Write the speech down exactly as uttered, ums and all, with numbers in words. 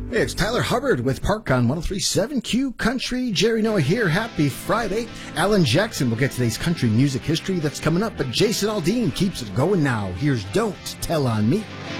Hey, it's Tyler Hubbard with Park on one oh three point seven Q Country. Jerry Noah here. Happy Friday. Alan Jackson will get today's country music history that's coming up, but Jason Aldean keeps it going now. Here's Don't Tell on Me.